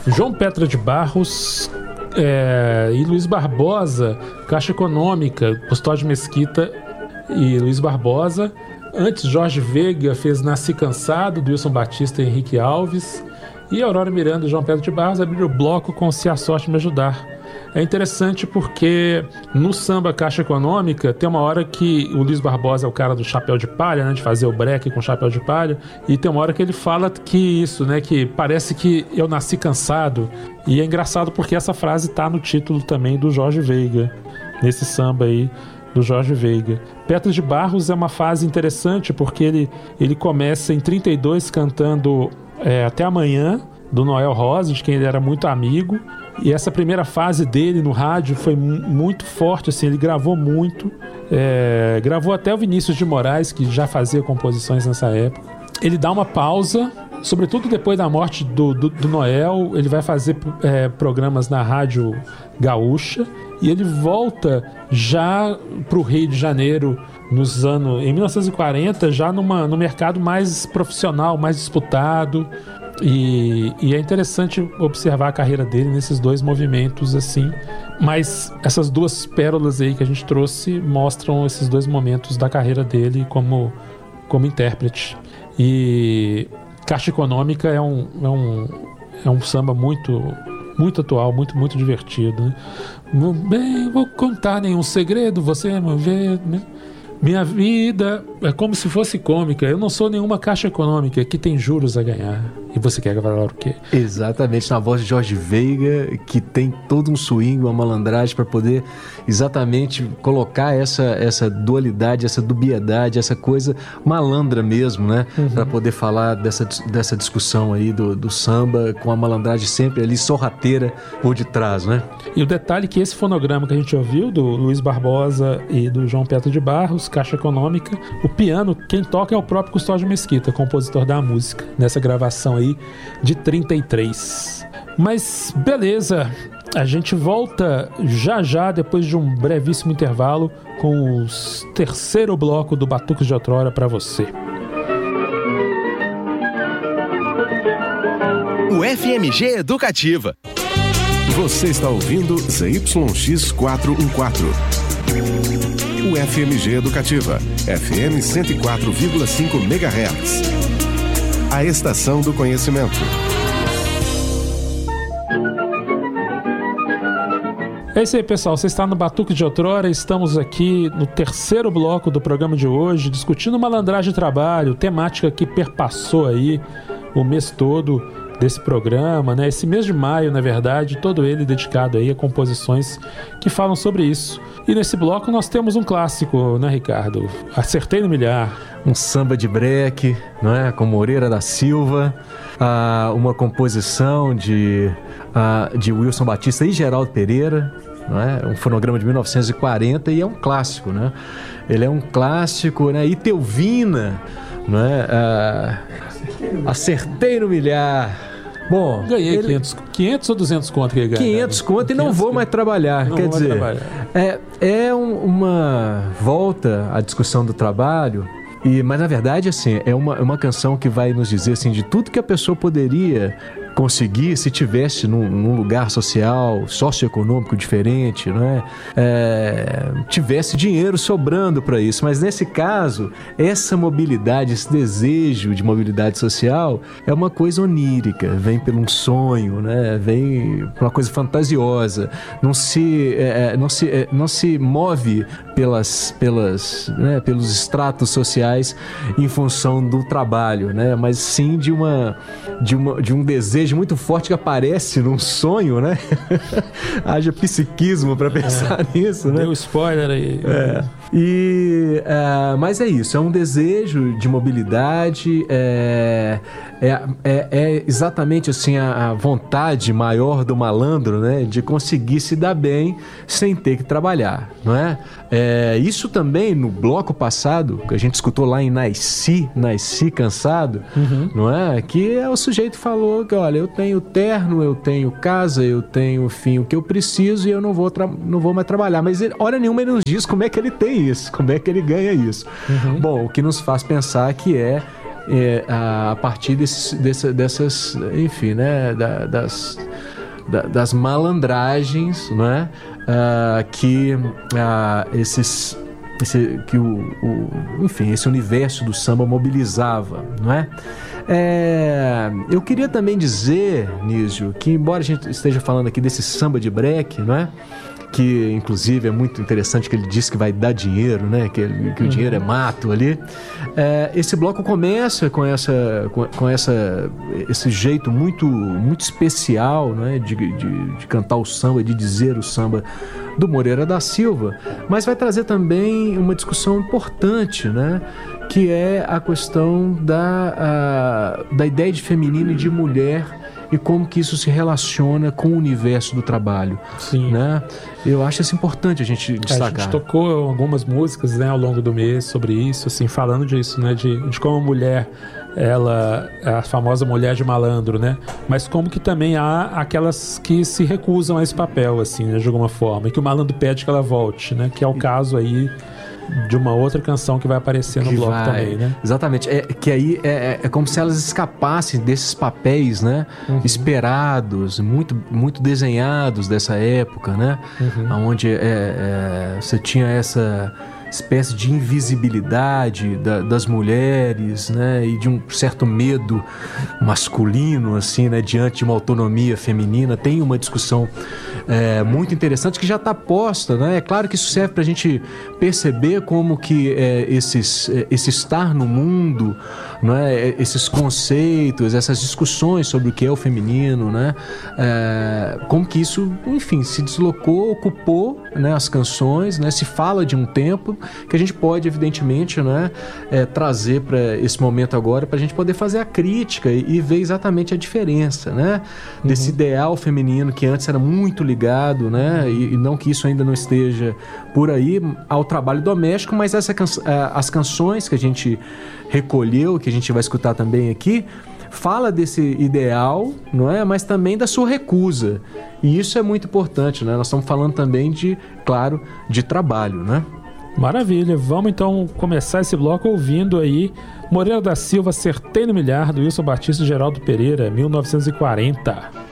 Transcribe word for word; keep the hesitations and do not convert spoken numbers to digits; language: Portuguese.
João Petra de Barros é, e Luiz Barbosa, Caixa Econômica, Custódio Mesquita e Luiz Barbosa. Antes, Jorge Veiga fez Nasci Cansado, do Wilson Batista e Henrique Alves. E Aurora Miranda e João Pedro de Barros abriram o bloco com Se a Sorte Me Ajudar. É interessante porque no samba Caixa Econômica tem uma hora que o Luiz Barbosa é o cara do chapéu de palha, né, de fazer o break com chapéu de palha, e tem uma hora que ele fala que isso, né, que parece que eu nasci cansado. E é engraçado porque essa frase tá no título também do Jorge Veiga, nesse samba aí do Jorge Veiga. Petra de Barros é uma fase interessante porque ele, ele começa em trinta e dois cantando é, Até Amanhã, do Noel Rosa, de quem ele era muito amigo. E essa primeira fase dele no rádio foi muito forte, assim, ele gravou muito, é, gravou até o Vinícius de Moraes, que já fazia composições nessa época. Ele dá uma pausa, sobretudo depois da morte do, do, do Noel, ele vai fazer é, programas na Rádio Gaúcha, e ele volta já para o Rio de Janeiro nos anos, em mil novecentos e quarenta, já numa, no mercado mais profissional, mais disputado. E, e é interessante observar a carreira dele nesses dois movimentos assim, mas essas duas pérolas aí que a gente trouxe mostram esses dois momentos da carreira dele como, como intérprete. E Caixa Econômica é um, é um, é um samba muito, muito atual, muito, muito divertido, né? Bem, vou contar nenhum segredo, você vai ver, né? Minha vida é como se fosse cômica. Eu não sou nenhuma Caixa Econômica que tem juros a ganhar. E você quer falar o quê? Exatamente, na voz de Jorge Veiga, que tem todo um swing, uma malandragem para poder exatamente colocar essa, essa dualidade, essa dubiedade, essa coisa malandra mesmo, né? Uhum. Para poder falar dessa, dessa discussão aí do, do samba, com a malandragem sempre ali sorrateira por detrás, né? E o detalhe é que esse fonograma que a gente ouviu, do Luiz Barbosa e do João Petra de Barros, Caixa Econômica, o piano, quem toca é o próprio Custódio Mesquita, compositor da música, nessa gravação aí de trinta e três. Mas beleza, a gente volta já já, depois de um brevíssimo intervalo, com o terceiro bloco do Batuques de Outrora para você. O F M G Educativa. Você está ouvindo Z Y X quatrocentos e quatorze. O F M G Educativa, F M cento e quatro vírgula cinco megahertz. A estação do conhecimento. É isso aí, pessoal. Você está no Batuque de Outrora. Estamos aqui no terceiro bloco do programa de hoje, discutindo malandragem de trabalho, temática que perpassou aí o mês todo desse programa, né? Esse mês de maio, na verdade, todo ele dedicado aí a composições que falam sobre isso. E nesse bloco nós temos um clássico, né, Ricardo? Acertei no Milhar. Um samba de breque, não é? Com Moreira da Silva, ah, uma composição de, ah, de Wilson Batista e Geraldo Pereira, não é? Um fonograma de mil novecentos e quarenta, e é um clássico, né? Ele é um clássico, né? Itelvina, não é? Ah, acertei no milhar. Bom, ganhei ele... quinhentos, quinhentos ou duzentos conto que ele ganhou? quinhentos conto e não vou mais trabalhar. Não Quer vou dizer, trabalhar. é, é um, uma volta à discussão do trabalho. E, mas na verdade, assim, é uma, uma canção que vai nos dizer assim, de tudo que a pessoa poderia conseguir se tivesse num, num lugar social, socioeconômico diferente, não é? É, tivesse dinheiro sobrando para isso. Mas nesse caso, essa mobilidade, esse desejo de mobilidade social é uma coisa onírica, vem por um sonho, né? Vem por uma coisa fantasiosa, não se, é, não se, é, não se move pelas, pelas, né, pelos estratos sociais em função do trabalho, né? Mas sim de, uma, de, uma, de um desejo muito forte que aparece num sonho, né? Haja psiquismo para pensar é, nisso, né? Deu spoiler aí. É. E, uh, mas é isso, é um desejo de mobilidade, é, é, é, é exatamente assim a, a vontade maior do malandro, né? De conseguir se dar bem sem ter que trabalhar, não é? É, isso também no bloco passado, que a gente escutou lá em Nasci, Nasci Cansado, uhum. não é? Que é o sujeito falou que, olha, eu tenho terno, eu tenho casa, eu tenho, enfim, o que eu preciso e eu não vou, tra- não vou mais trabalhar. Mas ele, hora nenhuma ele nos diz como é que ele tem isso, como é que ele ganha isso. Uhum. Bom, o que nos faz pensar que é, é a partir desses, dessa, dessas, enfim, né, da, das, da, das malandragens, né? Uh, que uh, esses esse, que o, o enfim esse universo do samba mobilizava, não é? É, eu queria também dizer, Nísio, que embora a gente esteja falando aqui desse samba de break, não é? Que inclusive é muito interessante que ele disse que vai dar dinheiro, né? Que, que o dinheiro é mato ali. É, esse bloco começa com essa, com, com essa, esse jeito muito, muito especial, né? de, de, de cantar o samba, de dizer o samba do Moreira da Silva, mas vai trazer também uma discussão importante, né? Que é a questão da, a, da ideia de feminino e de mulher e como que isso se relaciona com o universo do trabalho. Sim. Né? Eu acho isso importante a gente destacar. A gente tocou algumas músicas, né, ao longo do mês sobre isso, assim, falando disso, né, de, de como a mulher, ela é a famosa mulher de malandro, né, mas como que também há aquelas que se recusam a esse papel, assim, né, de alguma forma, e que o malandro pede que ela volte, né, que é o caso aí de uma outra canção que vai aparecer no que bloco vai, também, né? Exatamente. É, que aí é, é como se elas escapassem desses papéis, né? Uhum. Esperados, muito, muito desenhados dessa época, né? Uhum. Onde é, é, você tinha essa espécie de invisibilidade da, das mulheres, né? E de um certo medo masculino, assim, né? Diante de uma autonomia feminina. Tem uma discussão é, muito interessante que já está posta, né? É claro que isso serve para a gente perceber como que é, esses, é, esse estar no mundo, né? Esses conceitos, essas discussões sobre o que é o feminino, né? É, como que isso, enfim, se deslocou, ocupou, né, as canções, né? Se fala de um tempo que a gente pode, evidentemente, né, é, trazer para esse momento agora, para a gente poder fazer a crítica e, e ver exatamente a diferença, né, uhum. desse ideal feminino que antes era muito ligado, né, e, e não que isso ainda não esteja por aí, ao trabalho doméstico, mas essa can- as canções que a gente recolheu, que a gente vai escutar também aqui, fala desse ideal, não é? Mas também da sua recusa. E isso é muito importante, né? Nós estamos falando também de, claro, de trabalho, né? Maravilha. Vamos então começar esse bloco ouvindo aí Moreira da Silva, Sertém no Milhar, do Wilson Batista e Geraldo Pereira, mil novecentos e quarenta.